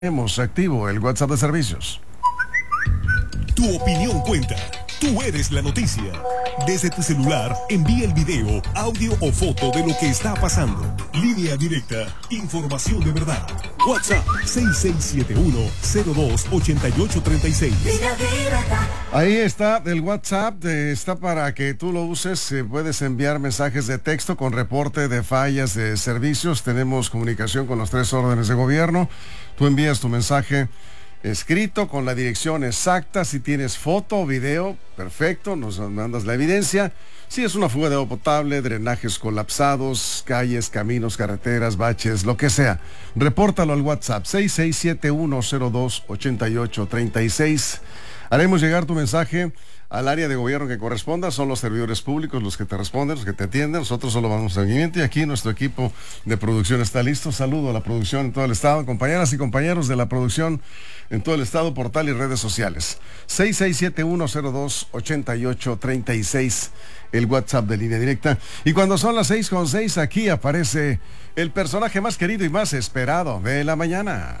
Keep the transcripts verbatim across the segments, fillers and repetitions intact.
Hemos activo el WhatsApp de servicios. Tu opinión cuenta. Tú eres la noticia. Desde tu celular, envía el video, audio o foto de lo que está pasando. Línea directa. Información de verdad. WhatsApp seis seis siete uno, cero dos, ocho ocho tres seis. Ahí está el WhatsApp. eh, Está para que tú lo uses. eh, Puedes enviar mensajes de texto con reporte de fallas de servicios. Tenemos comunicación con los tres órdenes de gobierno. Tú envías tu mensaje escrito con la dirección exacta. Si tienes foto o video, perfecto, nos mandas la evidencia. Si es una fuga de agua potable, drenajes colapsados, calles, caminos, carreteras, baches, lo que sea, repórtalo al WhatsApp seis seis siete uno, cero dos, ocho ocho tres seis. Haremos llegar tu mensaje al área de gobierno que corresponda. Son los servidores públicos los que te responden, los que te atienden. Nosotros solo vamos a seguimiento y aquí nuestro equipo de producción está listo. Saludo a la producción en todo el estado, compañeras y compañeros de la producción en todo el estado, portal y redes sociales. seis seis siete uno, cero dos, ocho ocho tres seis, el WhatsApp de Línea Directa. Y cuando son las seis con seis, aquí aparece el personaje más querido y más esperado de la mañana.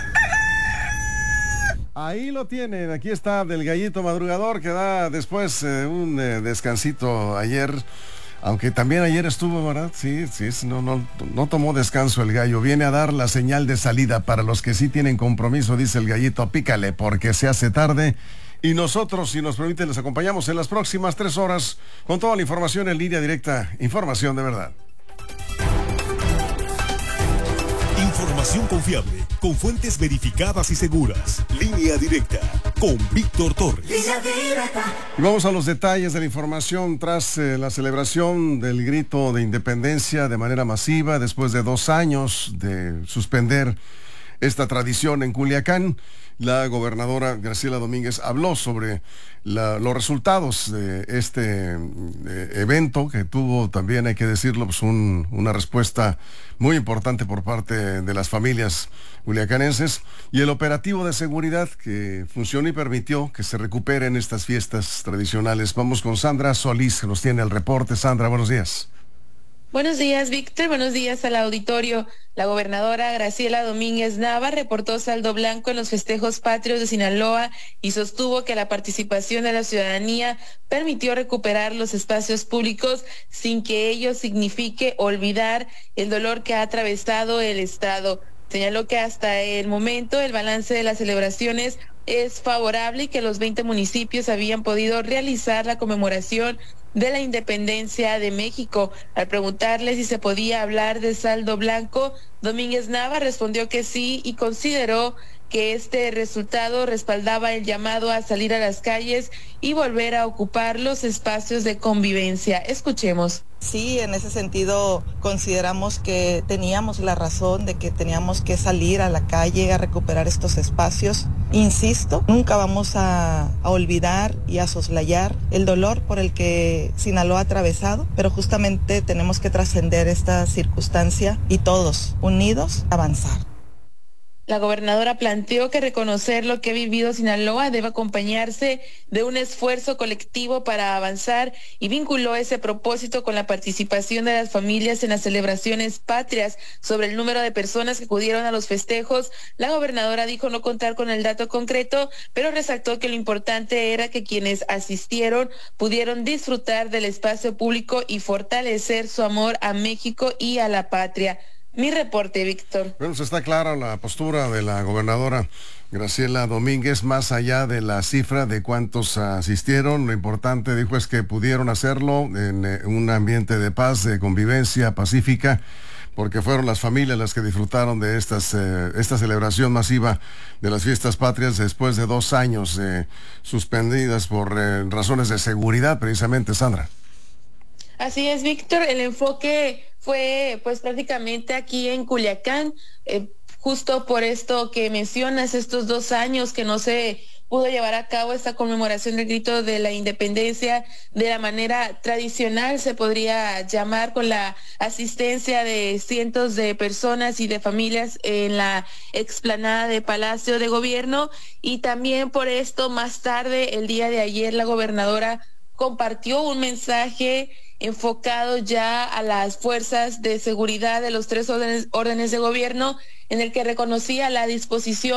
Ahí lo tienen, aquí está del gallito madrugador que da después eh, un eh, descansito ayer, aunque también ayer estuvo, ¿verdad? Sí, sí, no, no, no tomó descanso el gallo, viene a dar la señal de salida para los que sí tienen compromiso, dice el gallito, pícale porque se hace tarde. Y nosotros, si nos permite, les acompañamos en las próximas tres horas con toda la información en Línea Directa, información de verdad. Información confiable, con fuentes verificadas y seguras. Línea Directa, con Víctor Torres. Y vamos a los detalles de la información. Tras eh, la celebración del grito de independencia de manera masiva, después de dos años de suspender esta tradición en Culiacán, la gobernadora Graciela Domínguez habló sobre la, los resultados de este eh, evento, que tuvo también, hay que decirlo, pues un, una respuesta muy importante por parte de las familias culiacanenses, y el operativo de seguridad que funcionó y permitió que se recuperen estas fiestas tradicionales. Vamos con Sandra Solís, que nos tiene el reporte. Sandra, buenos días. Buenos días, Víctor. Buenos días al auditorio. La gobernadora Graciela Domínguez Nava reportó saldo blanco en los festejos patrios de Sinaloa y sostuvo que la participación de la ciudadanía permitió recuperar los espacios públicos sin que ello signifique olvidar el dolor que ha atravesado el Estado. Señaló que hasta el momento el balance de las celebraciones es favorable y que los veinte municipios habían podido realizar la conmemoración de la independencia de México. Al preguntarle si se podía hablar de saldo blanco, Domínguez Nava respondió que sí y consideró que este resultado respaldaba el llamado a salir a las calles y volver a ocupar los espacios de convivencia. Escuchemos. Sí, en ese sentido consideramos que teníamos la razón de que teníamos que salir a la calle a recuperar estos espacios. Insisto, nunca vamos a, a olvidar y a soslayar el dolor por el que Sinaloa ha atravesado, pero justamente tenemos que trascender esta circunstancia y todos, unidos, avanzar. La gobernadora planteó que reconocer lo que ha vivido Sinaloa debe acompañarse de un esfuerzo colectivo para avanzar y vinculó ese propósito con la participación de las familias en las celebraciones patrias. Sobre el número de personas que acudieron a los festejos, la gobernadora dijo no contar con el dato concreto, pero resaltó que lo importante era que quienes asistieron pudieron disfrutar del espacio público y fortalecer su amor a México y a la patria. Mi reporte, Víctor. Bueno, pues está clara la postura de la gobernadora Graciela Domínguez, más allá de la cifra de cuántos asistieron. Lo importante, dijo, es que pudieron hacerlo en eh, un ambiente de paz, de convivencia pacífica, porque fueron las familias las que disfrutaron de estas, eh, esta celebración masiva de las fiestas patrias después de dos años eh, suspendidas por eh, razones de seguridad, precisamente, Sandra. Así es, Víctor. El enfoque fue pues prácticamente aquí en Culiacán, eh, justo por esto que mencionas, estos dos años que no se pudo llevar a cabo esta conmemoración del grito de la independencia de la manera tradicional, se podría llamar, con la asistencia de cientos de personas y de familias en la explanada de Palacio de Gobierno. Y también por esto, más tarde, el día de ayer, la gobernadora compartió un mensaje enfocado ya a las fuerzas de seguridad de los tres órdenes, órdenes de gobierno, en el que reconocía la disposición